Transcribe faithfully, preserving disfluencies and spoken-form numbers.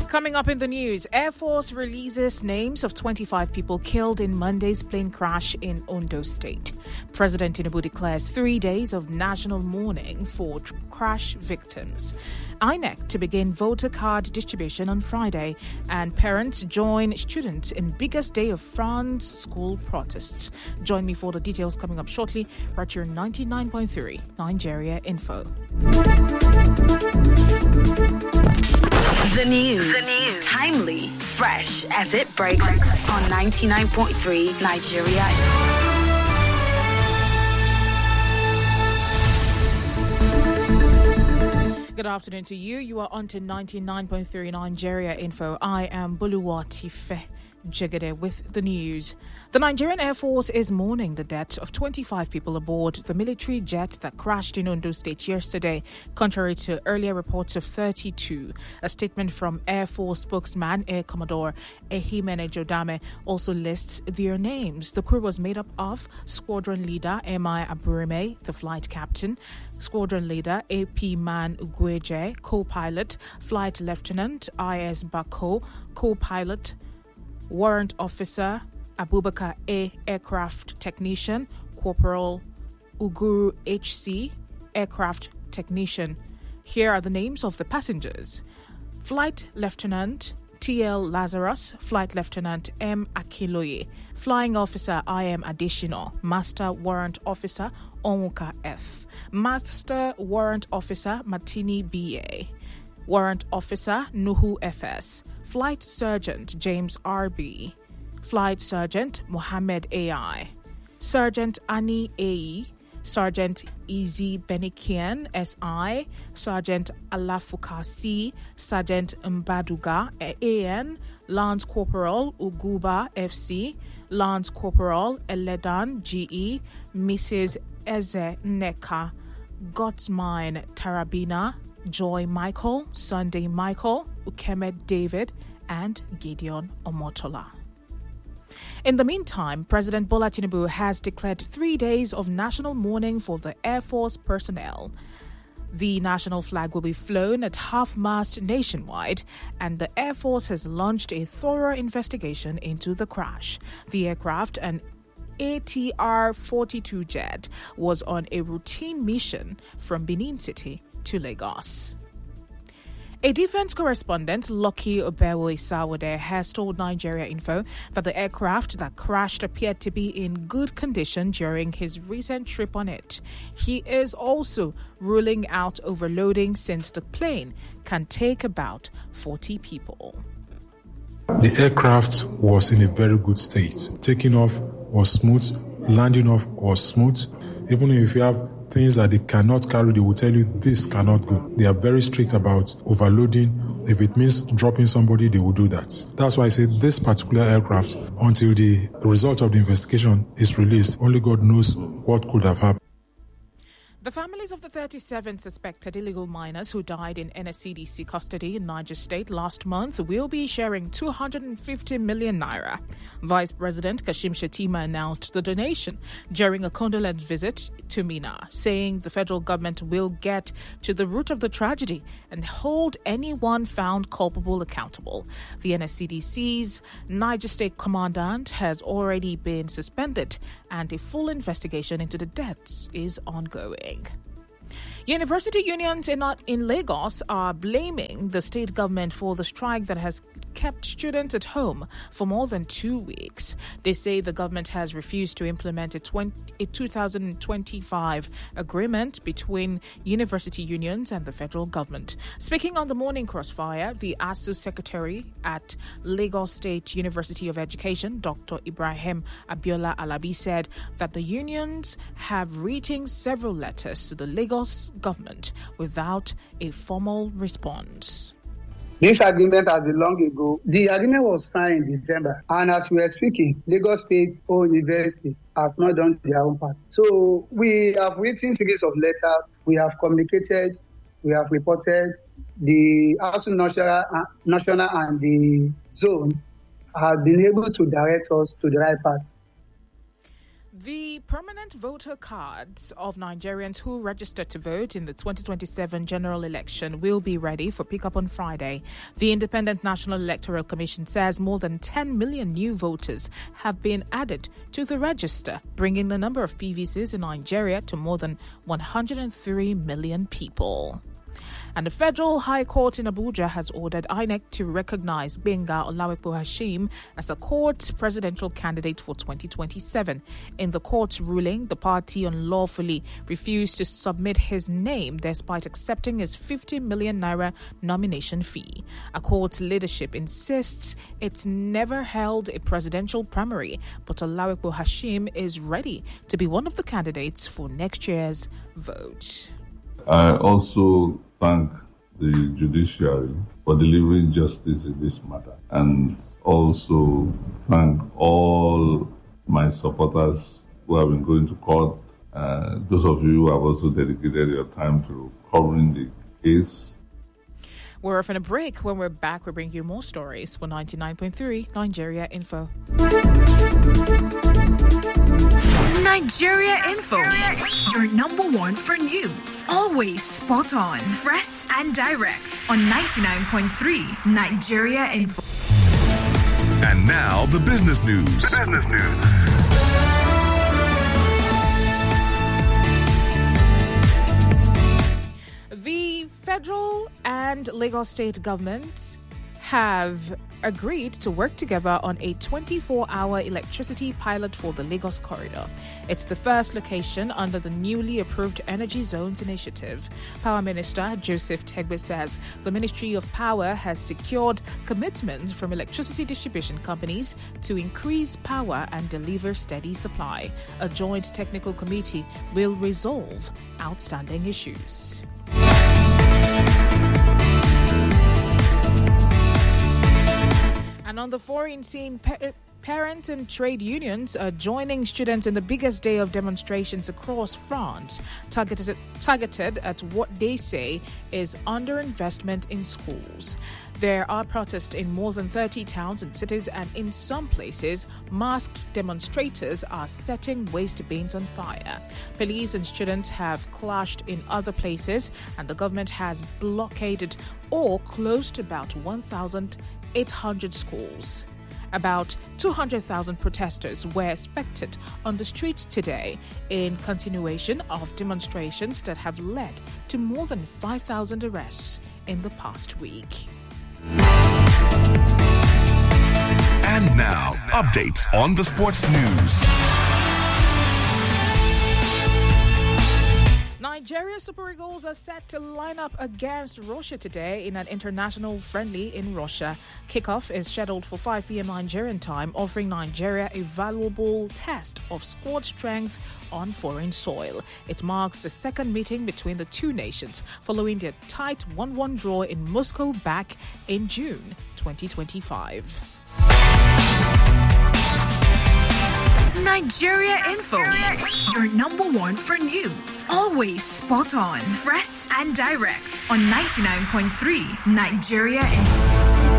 Coming up in the news, Air Force releases names of twenty-five people killed in Monday's plane crash in Ondo State. President Tinubu declares three days of national mourning for tr- crash victims. I N E C to begin voter card distribution on Friday, and parents join students in biggest day of France school protests. Join me for the details coming up shortly, right here ninety-nine point three Nigeria Info. The news. The news. Timely, fresh as it breaks on ninety-nine point three Nigeria. Good afternoon to you. You are on to ninety-nine point three Nigeria Info. I am Buluwatife Jegede with the news. The Nigerian Air Force is mourning the death of twenty-five people aboard the military jet that crashed in Ondo State yesterday, contrary to earlier reports of thirty-two. A statement from Air Force spokesman Air Commodore Ehimene Jodame also lists their names. The crew was made up of Squadron Leader M I Aburime, the flight captain, Squadron Leader A P Man Ugweje, Co-Pilot, Flight Lieutenant I S Bako, Co-Pilot, Warrant Officer Abubakar A, Aircraft Technician, Corporal Uguru H C, Aircraft Technician. Here are the names of the passengers. Flight Lieutenant T L Lazarus, Flight Lieutenant M Akiloye, Flying Officer I M Additional, Master Warrant Officer Onwuka F, Master Warrant Officer Martini B A, Warrant Officer Nuhu F S, Flight Sergeant James R B, Flight Sergeant Mohammed A I, Sergeant Ani A E, Sergeant Easy Benikian S I, Sergeant Alafukasi, Sergeant Mbaduga A N, Lance Corporal Uguba F C, Lance Corporal Eledan G E, Missus Eze Neka, Gotsmine Tarabina, Joy Michael, Sunday Michael, Ukemed David, and Gideon Omotola. In the meantime, President Bola Tinubu has declared three days of national mourning for the Air Force personnel. The national flag will be flown at half-mast nationwide, and the Air Force has launched a thorough investigation into the crash. The aircraft, an A T R forty-two jet, was on a routine mission from Benin City to Lagos. A defense correspondent, Lucky Obewo Isawode, has told Nigeria Info that the aircraft that crashed appeared to be in good condition during his recent trip on it. He is also ruling out overloading since the plane can take about forty people. The aircraft was in a very good state. Taking off was smooth, landing off was smooth. Even if you have things that they cannot carry, they will tell you this cannot go. They are very strict about overloading. If it means dropping somebody, they will do that. That's why I say this particular aircraft, until the result of the investigation is released, only God knows what could have happened. The families of the thirty-seven suspected illegal miners who died in N S C D C custody in Niger State last month will be sharing two hundred fifty million naira. Vice President Kashim Shettima announced the donation during a condolence visit to Mina, saying the federal government will get to the root of the tragedy and hold anyone found culpable accountable. The N S C D C's Niger State commandant has already been suspended, and a full investigation into the deaths is ongoing. University unions in, in Lagos are blaming the state government for the strike that has kept students at home for more than two weeks. They say the government has refused to implement a, twenty, a two thousand twenty-five agreement between university unions and the federal government. Speaking on the morning crossfire, the A S U secretary at Lagos State University of Education, Doctor Ibrahim Abiola Alabi, said that the unions have written several letters to the Lagos government without a formal response. This agreement has been long ago. The agreement was signed in December, and as we are speaking, Lagos State University has not done their own part. So we have written a series of letters, we have communicated, we have reported. The A S U national, national and the zone have been able to direct us to the right path. The permanent voter cards of Nigerians who registered to vote in the twenty twenty-seven general election will be ready for pickup on Friday. The Independent National Electoral Commission says more than ten million new voters have been added to the register, bringing the number of P V Cs in Nigeria to more than one hundred three million people. And the Federal High Court in Abuja has ordered I N E C to recognize Gbenga Olawepo Hashim as a court presidential candidate for twenty twenty-seven. In the court's ruling, the party unlawfully refused to submit his name despite accepting his fifty million naira nomination fee. A court leadership insists it's never held a presidential primary, but Olawepo Hashim is ready to be one of the candidates for next year's vote. I also thank the judiciary for delivering justice in this matter, and also thank all my supporters who have been going to court, uh, those of you who have also dedicated your time to covering the case. We're off on a break. When we're back, we'll bring you more stories for ninety-nine point three Nigeria Info. Nigeria Info, your number one for news. Always spot on, fresh and direct on ninety-nine point three Nigeria Info. And now the business news. The business news. The federal and Lagos state governments have agreed to work together on a twenty-four hour electricity pilot for the Lagos corridor. It's the first location under the newly approved Energy Zones initiative. Power Minister Joseph Tegbe says the Ministry of Power has secured commitments from electricity distribution companies to increase power and deliver steady supply. A joint technical committee will resolve outstanding issues. And on the foreign scene, pa- parents and trade unions are joining students in the biggest day of demonstrations across France, targeted, targeted at what they say is underinvestment in schools. There are protests in more than thirty towns and cities, and in some places, masked demonstrators are setting waste bins on fire. Police and students have clashed in other places, and the government has blockaded or closed about one thousand eight hundred schools. About two hundred thousand protesters were expected on the streets today in continuation of demonstrations that have led to more than five thousand arrests in the past week. And now, updates on the sports news. Nigeria Super Eagles are set to line up against Russia today in an international friendly in Russia. Kickoff is scheduled for five p.m. Nigerian time, offering Nigeria a valuable test of squad strength on foreign soil. It marks the second meeting between the two nations following their tight one one draw in Moscow back in June twenty twenty-five. Nigeria Info, your number one for news. Always spot on, fresh and direct on ninety-nine point three Nigeria Info.